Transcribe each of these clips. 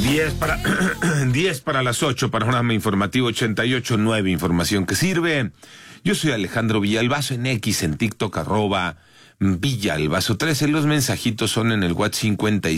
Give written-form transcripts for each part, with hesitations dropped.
10 para las 8, panorama informativo 88.9, información que sirve. Yo soy Alejandro Villalbazo, en X, en TikTok, @Villalbazo13. Los mensajitos son en el WhatsApp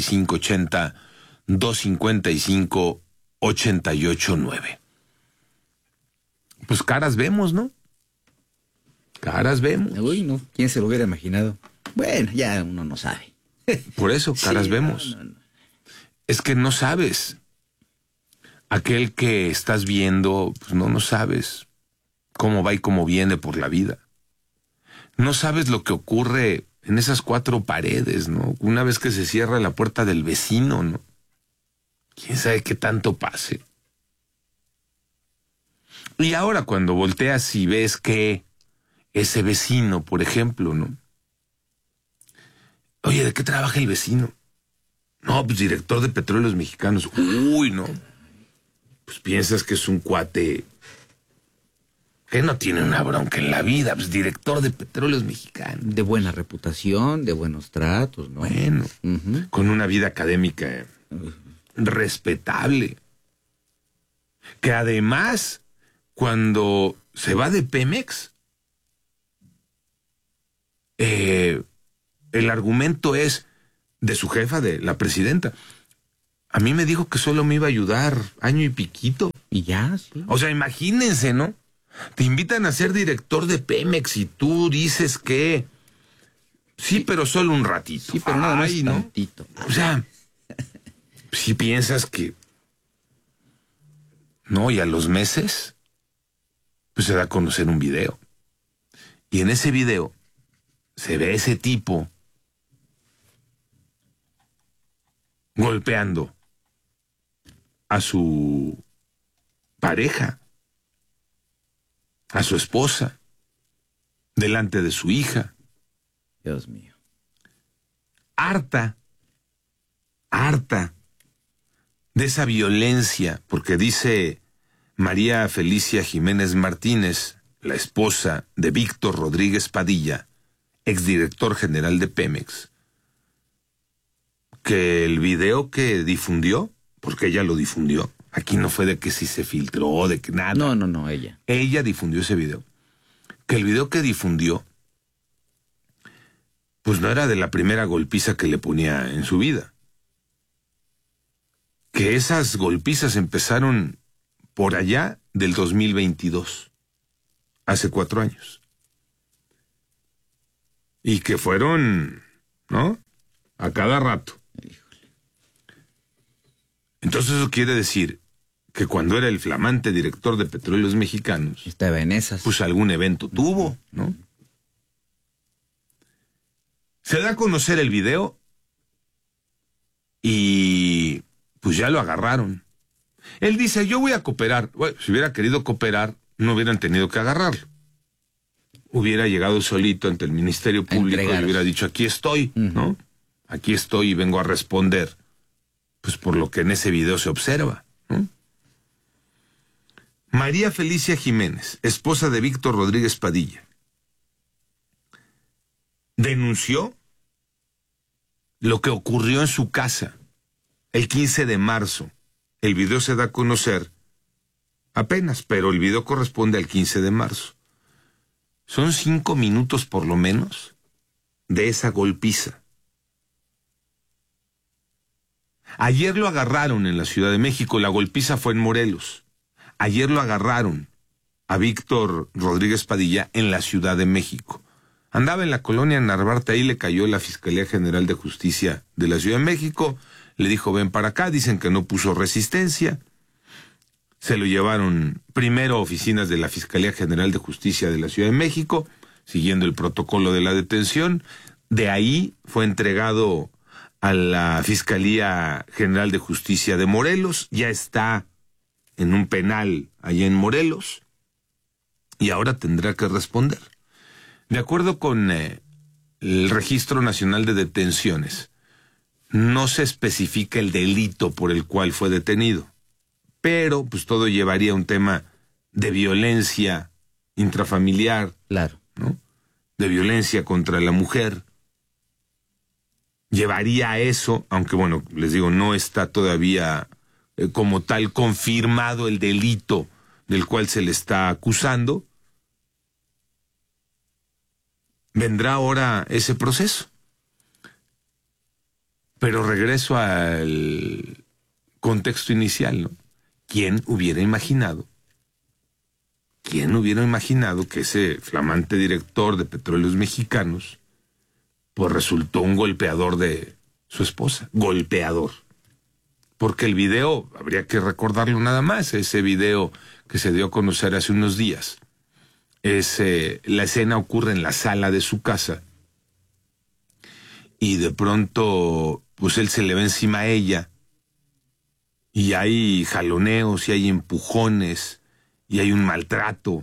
5580-255-889. Pues caras vemos, ¿no? Caras vemos. Uy, no, ¿quién se lo hubiera imaginado? Bueno, ya uno no sabe. Por eso, caras Sí, vemos. no. Es que no sabes. Aquel que estás viendo, pues no sabes cómo va y cómo viene por la vida. No sabes lo que ocurre en esas cuatro paredes, ¿no? Una vez que se cierra la puerta del vecino, ¿no? ¿Quién sabe qué tanto pase? Y ahora cuando volteas y ves que ese vecino, por ejemplo, ¿no? Oye, ¿de qué trabaja el vecino? No, pues director de Petróleos Mexicanos. Uy, no. Pues piensas que es un cuate que no tiene una bronca en la vida, pues director de Petróleos Mexicanos. De buena reputación, de buenos tratos, ¿no? Bueno, con una vida académica respetable. Que además, cuando se va de Pemex, el argumento es de su jefa, de la presidenta. A mí me dijo que solo me iba a ayudar año y piquito. Y ya, sí. O sea, imagínense, ¿no? Te invitan a ser director de Pemex y tú dices que sí, pero solo un ratito. Sí, pero nada más ¿no? tantito. O sea, si piensas que no, y a los meses, pues se da a conocer un video. Y en ese video se ve ese tipo golpeando a su pareja, a su esposa, delante de su hija. Dios mío. Harta de esa violencia, porque dice María Felicia Jiménez Martínez, la esposa de Víctor Rodríguez Padilla, exdirector general de Pemex, que el video que difundió, porque ella lo difundió, aquí no fue de que si se filtró, de que nada. No, ella. Ella difundió ese video. Que el video que difundió, pues no era de la primera golpiza que le ponía en su vida. Que esas golpizas empezaron por allá del 2022, hace 4 años. Y que fueron, ¿no? A cada rato. Entonces eso quiere decir que cuando era el flamante director de Petróleos Mexicanos, estaba en esas. pues algún evento tuvo, ¿no? Se da a conocer el video y pues ya lo agarraron. Él dice, yo voy a cooperar. Bueno, si hubiera querido cooperar, no hubieran tenido que agarrarlo. Hubiera llegado solito ante el Ministerio Público y hubiera dicho, aquí estoy, ¿no? Aquí estoy y vengo a responder, pues por lo que en ese video se observa, ¿no? María Felicia Jiménez, esposa de Víctor Rodríguez Padilla, denunció lo que ocurrió en su casa el 15 de marzo. El video se da a conocer apenas, pero el video corresponde al 15 de marzo. Son 5 minutos por lo menos de esa golpiza. Ayer lo agarraron en la Ciudad de México, la golpiza fue en Morelos. Ayer lo agarraron a Víctor Rodríguez Padilla en la Ciudad de México. Andaba en la colonia Narvarte, ahí le cayó la Fiscalía General de Justicia de la Ciudad de México, le dijo ven para acá, dicen que no puso resistencia. Se lo llevaron primero a oficinas de la Fiscalía General de Justicia de la Ciudad de México, siguiendo el protocolo de la detención. De ahí fue entregado a la Fiscalía General de Justicia de Morelos, ya está en un penal allá en Morelos, y ahora tendrá que responder. De acuerdo con el Registro Nacional de Detenciones, no se especifica el delito por el cual fue detenido, pero pues todo llevaría a un tema de violencia intrafamiliar, claro, ¿no? De violencia contra la mujer. Llevaría a eso, aunque bueno, les digo, no está todavía como tal confirmado el delito del cual se le está acusando. Vendrá ahora ese proceso. Pero regreso al contexto inicial, ¿no? ¿Quién hubiera imaginado que ese flamante director de Petróleos Mexicanos pues resultó un golpeador de su esposa? Golpeador. Porque el video, habría que recordarlo nada más, ese video que se dio a conocer hace unos días, la escena ocurre en la sala de su casa y de pronto pues él se le va encima a ella y hay jaloneos y hay empujones y hay un maltrato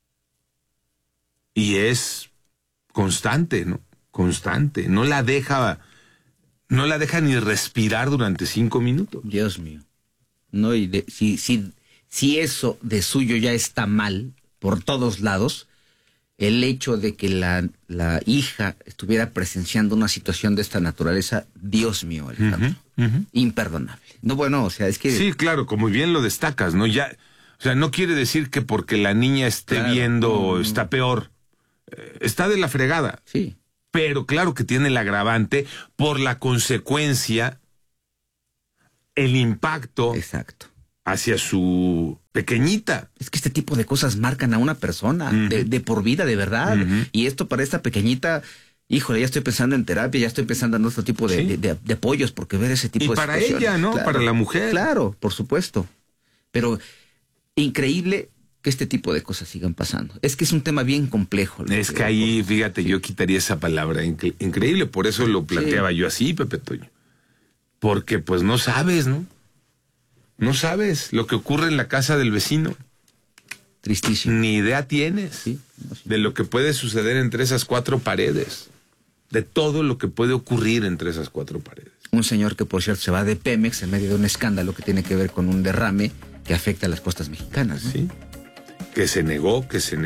y es constante, ¿no? Constante, no la deja ni respirar durante 5 minutos. Dios mío. No, y si eso de suyo ya está mal por todos lados, el hecho de que la hija estuviera presenciando una situación de esta naturaleza, Dios mío, Alejandro, imperdonable. No, bueno, o sea, es que... Sí, claro, como bien lo destacas, ¿no? Ya, o sea, no quiere decir que porque la niña esté viendo está peor. Está de la fregada. Sí. Pero claro que tiene el agravante por la consecuencia, el impacto. Exacto. Hacia su pequeñita. Es que este tipo de cosas marcan a una persona de por vida, de verdad. Y esto para esta pequeñita, híjole, ya estoy pensando en terapia, ya estoy pensando en otro tipo de apoyos, porque ver ese tipo de situaciones. Y para ella, ¿no? Claro, para la mujer. Claro, por supuesto. Pero increíble que este tipo de cosas sigan pasando. Es que es un tema bien complejo. Es que ahí, fíjate, yo quitaría esa palabra, increíble, por eso lo planteaba yo así, Pepe Toño. Porque pues no sabes, ¿no? No sabes lo que ocurre en la casa del vecino. Tristísimo. Ni idea tienes de lo que puede suceder entre esas 4 paredes. De todo lo que puede ocurrir entre esas 4 paredes. Un señor que, por cierto, se va de Pemex en medio de un escándalo que tiene que ver con un derrame que afecta a las costas mexicanas, ¿no? Sí. Que se negó.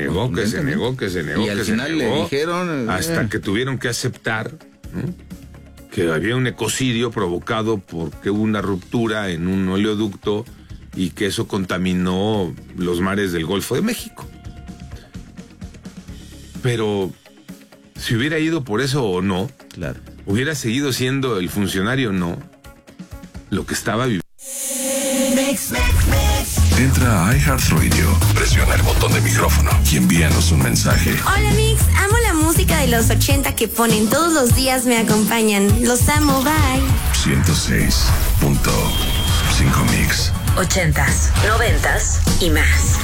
Y al final le dijeron... hasta que tuvieron que aceptar, ¿no?, que había un ecocidio provocado porque hubo una ruptura en un oleoducto y que eso contaminó los mares del Golfo de México. Pero si hubiera ido por eso o no, claro, hubiera seguido siendo el funcionario o no, lo que estaba viviendo. Entra a iHeartRadio, presiona el botón de micrófono y envíanos un mensaje. Hola Mix, amo la música de los 80 que ponen todos los días, me acompañan. Los amo, bye. 106.5 Mix. 80s, 90s y más.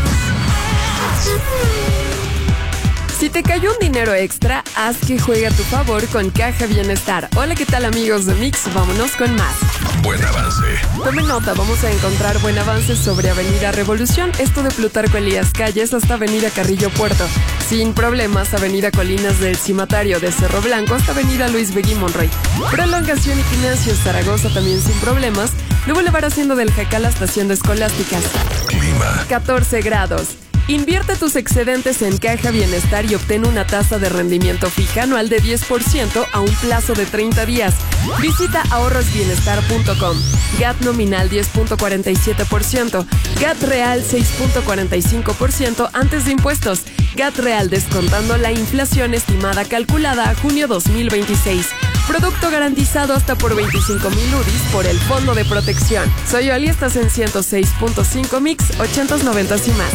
Si te cayó un dinero extra, haz que juegue a tu favor con Caja Bienestar. Hola, ¿qué tal amigos de Mix? Vámonos con más. Buen avance. Tomen nota, vamos a encontrar buen avance sobre Avenida Revolución, esto de Plutarco Elías Calles hasta Avenida Carrillo Puerto. Sin problemas, Avenida Colinas del Cimatario de Cerro Blanco hasta Avenida Luis Begui Monroy. Prolongación Ignacio Zaragoza también sin problemas. Luego le van haciendo del Jacal hasta Hacienda Escolásticas. Clima. 14 grados. Invierte tus excedentes en Caja Bienestar y obtén una tasa de rendimiento fija anual de 10% a un plazo de 30 días. Visita ahorrosbienestar.com. GAT nominal 10.47%. GAT real 6.45% antes de impuestos. GAT real descontando la inflación estimada calculada a junio 2026. Producto garantizado hasta por 25,000 UDIs por el Fondo de Protección. Soy Oli, estás en 106.5 Mix, 80s, 90s y más.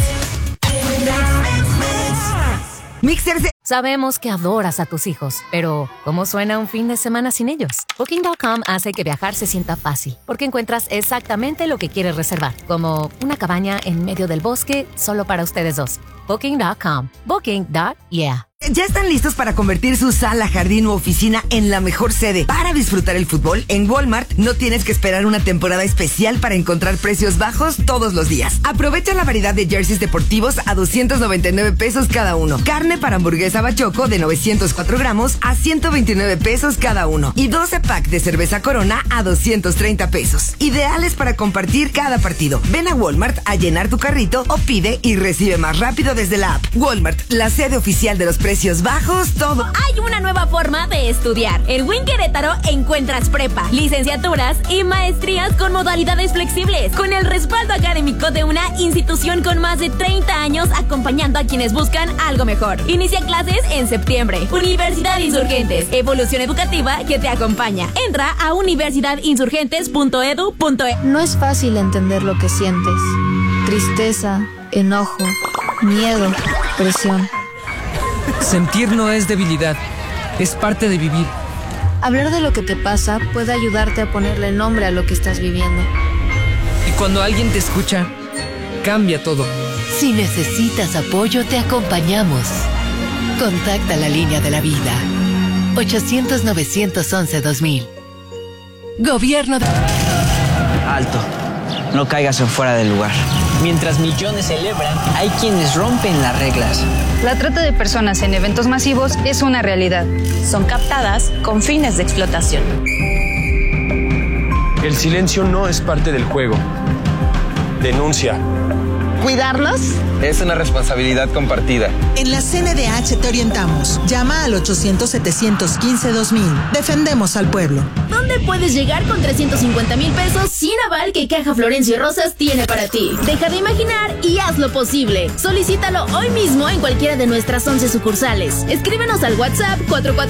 Mixers. Sabemos que adoras a tus hijos, pero ¿cómo suena un fin de semana sin ellos? Booking.com hace que viajar se sienta fácil, porque encuentras exactamente lo que quieres reservar, como una cabaña en medio del bosque solo para ustedes dos. Booking.com. Booking.yeah. ¿Ya están listos para convertir su sala, jardín u oficina en la mejor sede para disfrutar el fútbol? En Walmart no tienes que esperar una temporada especial para encontrar precios bajos todos los días. Aprovecha la variedad de jerseys deportivos a 299 pesos cada uno. Carne para hamburguesa Bachoco de 904 gramos a 129 pesos cada uno. Y 12 pack de cerveza Corona a 230 pesos. Ideales para compartir cada partido. Ven a Walmart a llenar tu carrito o pide y recibe más rápido desde la app. Walmart, la sede oficial de los precios precios bajos, todo. Hay una nueva forma de estudiar. En Win Querétaro encuentras prepa, licenciaturas y maestrías con modalidades flexibles, con el respaldo académico de una institución con más de 30 años acompañando a quienes buscan algo mejor. Inicia clases en septiembre. Universidad Insurgentes, evolución educativa que te acompaña. Entra a universidadinsurgentes.edu.e. No es fácil entender lo que sientes. Tristeza, enojo, miedo, presión. Sentir no es debilidad, es parte de vivir. Hablar de lo que te pasa puede ayudarte a ponerle nombre a lo que estás viviendo. Y cuando alguien te escucha, cambia todo. Si necesitas apoyo, te acompañamos. Contacta la línea de la vida. 800-911-2000. Gobierno de... Alto. No caigas en fuera del lugar. Mientras millones celebran, hay quienes rompen las reglas. La trata de personas en eventos masivos es una realidad. Son captadas con fines de explotación. El silencio no es parte del juego. Denuncia. ¿Cuidarlos? Es una responsabilidad compartida. En la CNDH te orientamos. Llama al 800-715-2000. Defendemos al pueblo. ¿Dónde puedes llegar con 350,000 pesos sin aval que Caja Florencio Rosas tiene para ti? Deja de imaginar y haz lo posible. Solicítalo hoy mismo en cualquiera de nuestras 11 sucursales. Escríbenos al WhatsApp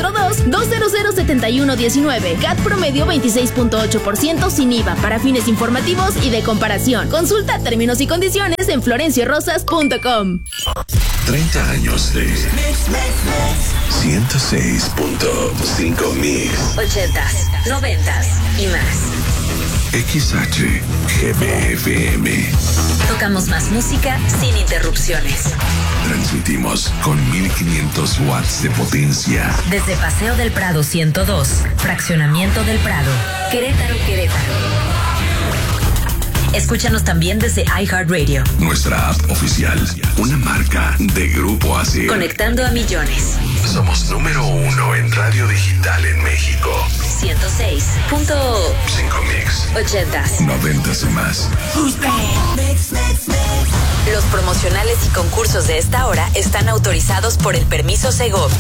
442-200-7119. CAT promedio 26.8% sin IVA para fines informativos y de comparación. Consulta términos y condiciones en florenciorosas.com. 30 años de 106.5 mil 80s, 90s y más. XHGBFM. Tocamos más música sin interrupciones. Transmitimos con 1500 watts de potencia. Desde Paseo del Prado 102, Fraccionamiento del Prado, Querétaro, Querétaro. Escúchanos también desde iHeartRadio. Nuestra app oficial, una marca de Grupo ASIR. Conectando a millones. Somos número 1 en radio digital en México. 106.5 mix. 80s. 90s y más. Los promocionales y concursos de esta hora están autorizados por el permiso Segov.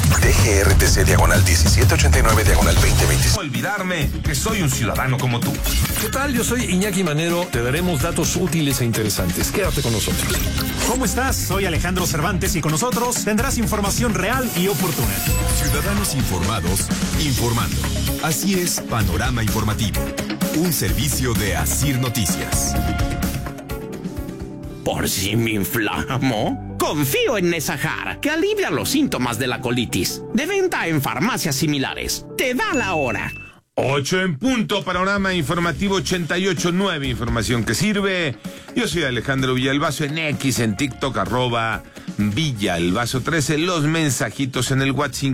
DGRTC/1789/2020. No olvidarme que soy un ciudadano como tú. ¿Qué tal? Yo soy Iñaki Manero. Te daremos datos útiles e interesantes. Quédate con nosotros. ¿Cómo estás? Soy Alejandro Cervantes y con nosotros tendrás información real y oportuna. Ciudadanos informados, informando. Así es, Panorama Informativo. Un servicio de ASIR Noticias. ¿Por si me inflamo? Confío en Nesahar, que alivia los síntomas de la colitis. De venta en farmacias similares. Te da la hora. 8 en punto, Panorama Informativo 88.9, información que sirve. Yo soy Alejandro Villalbazo en X, en TikTok, @Villalbazo13. Los mensajitos en el WhatsApp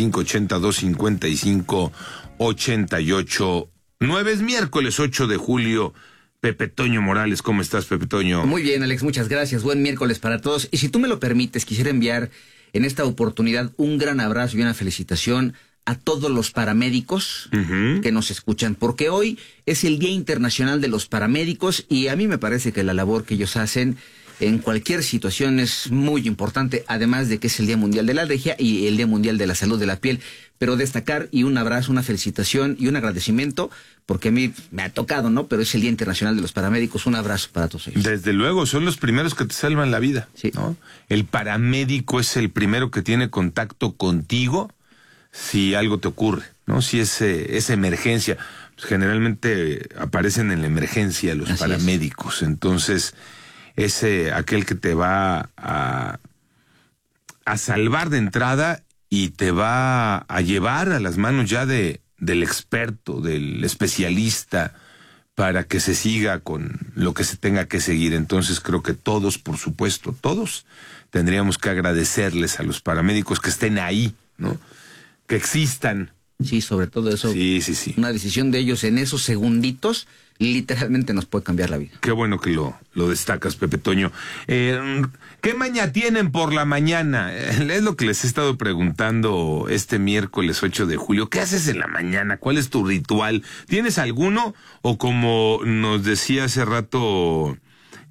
5582558889. Es miércoles 8 de julio. Pepe Toño Morales, ¿cómo estás, Pepe Toño? Muy bien, Alex, muchas gracias. Buen miércoles para todos. Y si tú me lo permites, quisiera enviar en esta oportunidad un gran abrazo y una felicitación a todos los paramédicos que nos escuchan, porque hoy es el Día Internacional de los Paramédicos y a mí me parece que la labor que ellos hacen en cualquier situación es muy importante, además de que es el Día Mundial de la Alergia y el Día Mundial de la Salud de la Piel. Pero destacar y un abrazo, una felicitación y un agradecimiento, porque a mí me ha tocado, ¿no? Pero es el Día Internacional de los Paramédicos. Un abrazo para todos ellos. Desde luego, son los primeros que te salvan la vida, sí, ¿no? El paramédico es el primero que tiene contacto contigo si algo te ocurre, ¿no? Si es emergencia. Pues generalmente aparecen en la emergencia los Así paramédicos. Entonces, es aquel que te va a salvar de entrada y te va a llevar a las manos ya del experto, del especialista, para que se siga con lo que se tenga que seguir. Entonces creo que todos, por supuesto, todos tendríamos que agradecerles a los paramédicos que estén ahí, ¿no? Que existan. Sí, sobre todo eso. Sí, sí, sí. Una decisión de ellos en esos segunditos literalmente nos puede cambiar la vida. Qué bueno que lo destacas, Pepe Toño. ¿Qué maña tienen por la mañana? Es lo que les he estado preguntando este miércoles 8 de julio. ¿Qué haces en la mañana? ¿Cuál es tu ritual? ¿Tienes alguno? O como nos decía hace rato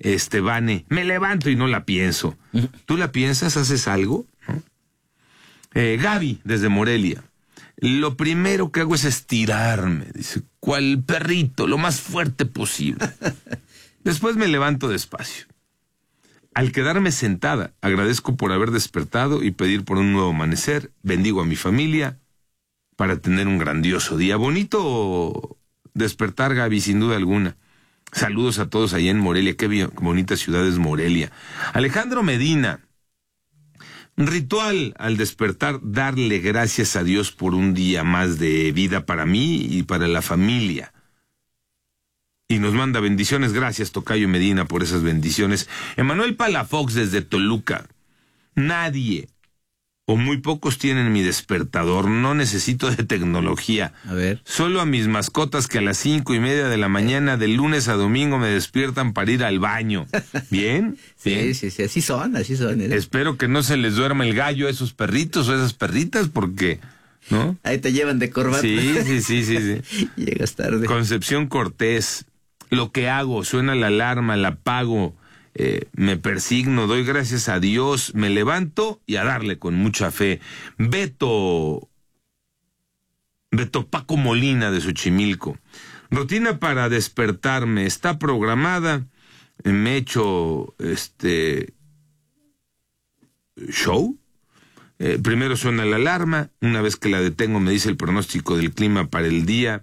Vane, me levanto y no la pienso. ¿Tú la piensas? ¿Haces algo? ¿No? Gaby, desde Morelia. Lo primero que hago es estirarme, dice, cual perrito, lo más fuerte posible. Después me levanto despacio. Al quedarme sentada, agradezco por haber despertado y pedir por un nuevo amanecer. Bendigo a mi familia para tener un grandioso día. Bonito despertar, Gaby, sin duda alguna. Saludos a todos allá en Morelia. Qué bonita ciudad es Morelia. Alejandro Medina. Ritual al despertar, darle gracias a Dios por un día más de vida para mí y para la familia. Y nos manda bendiciones. Gracias, Tocayo Medina, por esas bendiciones. Emanuel Palafox, desde Toluca. Nadie o muy pocos tienen mi despertador. No necesito de tecnología. A ver. Solo a mis mascotas que a las 5:30 de la mañana, de lunes a domingo, me despiertan para ir al baño. ¿Bien? Sí, así son. Espero que no se les duerma el gallo a esos perritos o a esas perritas, porque... ¿no? Ahí te llevan de corbata. Sí. Llegas tarde. Concepción Cortés. Lo que hago, suena la alarma, la apago, me persigno, doy gracias a Dios, me levanto y a darle con mucha fe. Beto Paco Molina, de Xochimilco. Rutina para despertarme, está programada, me echo show. Primero suena la alarma, una vez que la detengo me dice el pronóstico del clima para el día,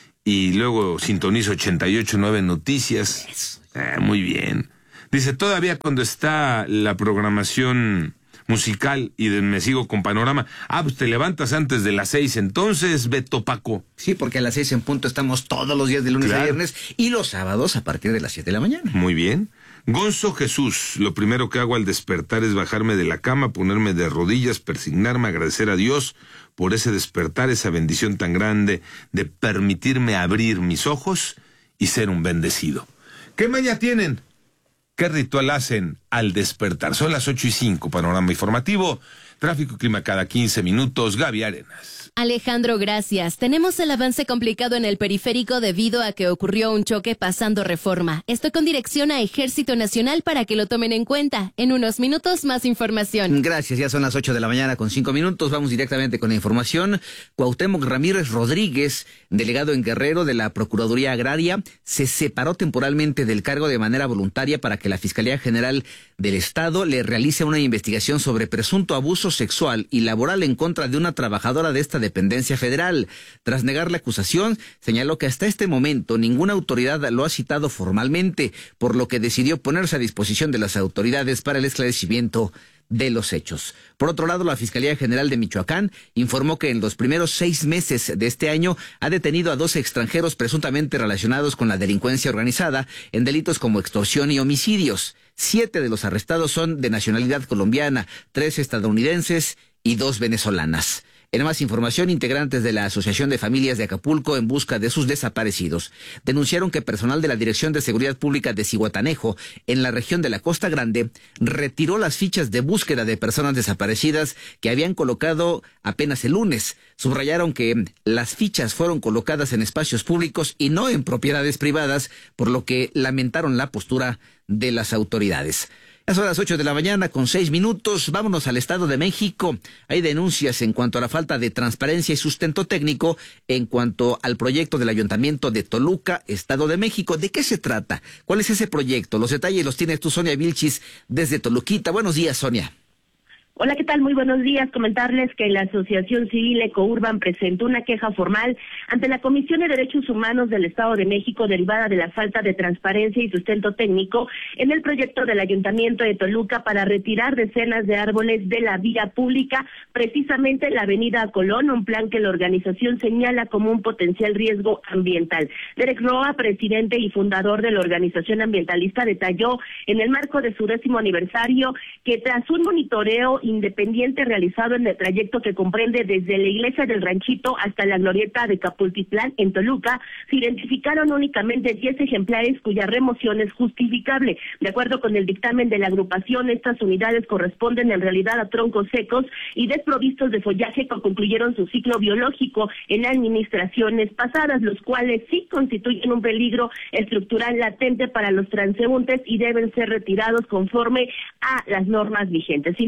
y luego sintonizo 88.9 Noticias. Muy bien. Dice, todavía cuando está la programación musical y me sigo con Panorama. Pues te levantas antes de las 6 entonces, Beto Paco. Sí, porque a las 6 en punto estamos todos los días de lunes a viernes y los sábados a partir de las 7 de la mañana. Muy bien. Gonzo Jesús, lo primero que hago al despertar es bajarme de la cama, ponerme de rodillas, persignarme, agradecer a Dios por ese despertar, esa bendición tan grande de permitirme abrir mis ojos y ser un bendecido. ¿Qué maña tienen? ¿Qué ritual hacen al despertar? Son las 8:05, panorama informativo, tráfico y clima cada 15 minutos, Gaby Arenas. Alejandro, gracias. Tenemos el avance complicado en el periférico debido a que ocurrió un choque pasando Reforma. Estoy con dirección a Ejército Nacional para que lo tomen en cuenta. En unos minutos más información. Gracias, ya son las 8 de la mañana con 5 minutos. Vamos directamente con la información. Cuauhtémoc Ramírez Rodríguez, delegado en Guerrero de la Procuraduría Agraria, se separó temporalmente del cargo de manera voluntaria para que la Fiscalía General del Estado le realice una investigación sobre presunto abuso sexual y laboral en contra de una trabajadora de esta dependencia federal. Tras negar la acusación, señaló que hasta este momento ninguna autoridad lo ha citado formalmente, por lo que decidió ponerse a disposición de las autoridades para el esclarecimiento de los hechos. Por otro lado, la Fiscalía General de Michoacán informó que en los primeros 6 meses de este año ha detenido a 12 extranjeros presuntamente relacionados con la delincuencia organizada en delitos como extorsión y homicidios. 7 de los arrestados son de nacionalidad colombiana, 3 estadounidenses y 2 venezolanas. En más información, integrantes de la Asociación de Familias de Acapulco en busca de sus desaparecidos denunciaron que personal de la Dirección de Seguridad Pública de Zihuatanejo, en la región de la Costa Grande, retiró las fichas de búsqueda de personas desaparecidas que habían colocado apenas el lunes. Subrayaron que las fichas fueron colocadas en espacios públicos y no en propiedades privadas, por lo que lamentaron la postura de las autoridades. Ya son las 8 de la mañana con 6 minutos. Vámonos al Estado de México. Hay denuncias en cuanto a la falta de transparencia y sustento técnico en cuanto al proyecto del Ayuntamiento de Toluca, Estado de México. ¿De qué se trata? ¿Cuál es ese proyecto? Los detalles los tienes tú, Sonia Vilchis, desde Toluquita. Buenos días, Sonia. Hola, ¿qué tal? Muy buenos días. Comentarles que la Asociación Civil Ecourban presentó una queja formal ante la Comisión de Derechos Humanos del Estado de México derivada de la falta de transparencia y sustento técnico en el proyecto del Ayuntamiento de Toluca para retirar decenas de árboles de la vía pública, precisamente la avenida Colón, un plan que la organización señala como un potencial riesgo ambiental. Derek Roa, presidente y fundador de la organización ambientalista, detalló en el marco de su 10º aniversario que tras un monitoreo independiente realizado en el trayecto que comprende desde la iglesia del Ranchito hasta la glorieta de Capultitlán en Toluca, se identificaron únicamente 10 ejemplares cuya remoción es justificable. De acuerdo con el dictamen de la agrupación, estas unidades corresponden en realidad a troncos secos y desprovistos de follaje que concluyeron su ciclo biológico en administraciones pasadas, los cuales sí constituyen un peligro estructural latente para los transeúntes y deben ser retirados conforme a las normas vigentes. Sin embargo,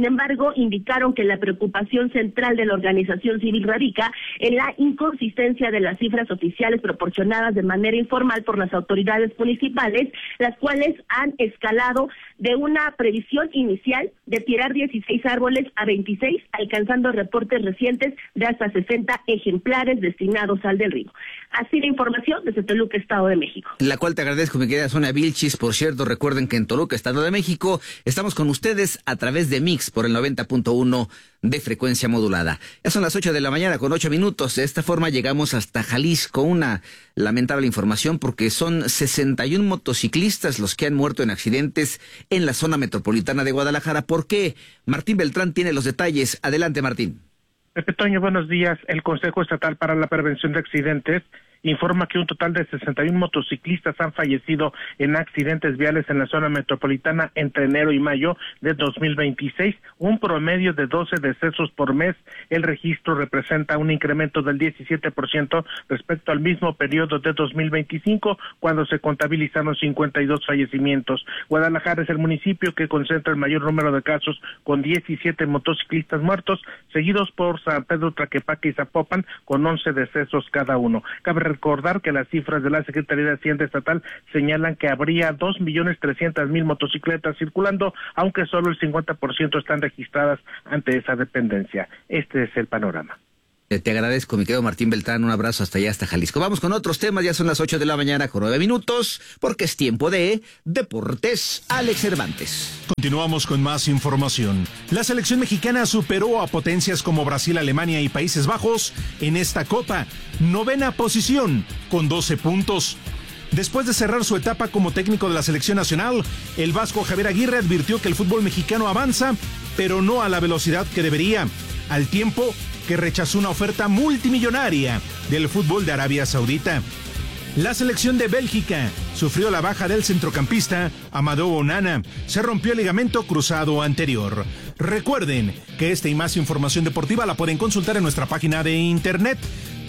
embargo, indicaron que la preocupación central de la organización civil radica en la inconsistencia de las cifras oficiales proporcionadas de manera informal por las autoridades municipales, las cuales han escalado de una previsión inicial de tirar 16 árboles a 26, alcanzando reportes recientes de hasta 60 ejemplares destinados al del río. Así la información desde Toluca, Estado de México. La cual te agradezco, mi querida Sonia Vilchis. Por cierto, recuerden que en Toluca, Estado de México, estamos con ustedes a través de Mix por el 90.1 de frecuencia modulada. Ya son las 8 de la mañana con 8 minutos. De esta forma llegamos hasta Jalisco. Una lamentable información porque son 61 motociclistas los que han muerto en accidentes en la zona metropolitana de Guadalajara. ¿Por qué? Martín Beltrán tiene los detalles. Adelante, Martín. Pepe Toño, buenos días. El Consejo Estatal para la Prevención de Accidentes informa que un total de 61 motociclistas han fallecido en accidentes viales en la zona metropolitana entre enero y mayo de 2026, un promedio de 12 decesos por mes. El registro representa un incremento del 17% respecto al mismo periodo de 2025, cuando se contabilizaron 52 fallecimientos. Guadalajara es el municipio que concentra el mayor número de casos, con 17 motociclistas muertos, seguidos por San Pedro, Tlaquepaque y Zapopan, con 11 decesos cada uno. Cabe recordar que las cifras de la Secretaría de Hacienda Estatal señalan que habría 2.300.000 motocicletas circulando, aunque solo el 50% están registradas ante esa dependencia. Este es el panorama. Te agradezco, mi querido Martín Beltrán. Un abrazo hasta allá, hasta Jalisco. Vamos con otros temas. Ya son las 8 de la mañana con 9 minutos, porque es tiempo de Deportes. Alex Cervantes. Continuamos con más información. La selección mexicana superó a potencias como Brasil, Alemania y Países Bajos en esta Copa. 9ª posición, con 12 puntos. Después de cerrar su etapa como técnico de la selección nacional, el vasco Javier Aguirre advirtió que el fútbol mexicano avanza, pero no a la velocidad que debería, al tiempo que rechazó una oferta multimillonaria del fútbol de Arabia Saudita. La selección de Bélgica sufrió la baja del centrocampista Amadou Onana. Se rompió el ligamento cruzado anterior. Recuerden que esta y más información deportiva la pueden consultar en nuestra página de internet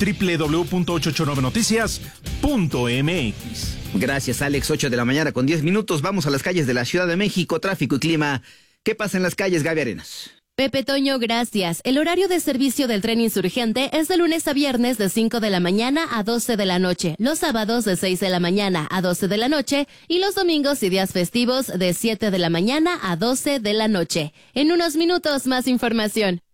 www.889noticias.mx. Gracias, Alex. 8 de la mañana con 10 minutos. Vamos a las calles de la Ciudad de México. Tráfico y clima. ¿Qué pasa en las calles, Gaby Arenas? Pepe Toño, gracias. El horario de servicio del tren insurgente es de lunes a viernes de 5 de la mañana a 12 de la noche, los sábados de 6 de la mañana a 12 de la noche y los domingos y días festivos de 7 de la mañana a 12 de la noche. En unos minutos más información.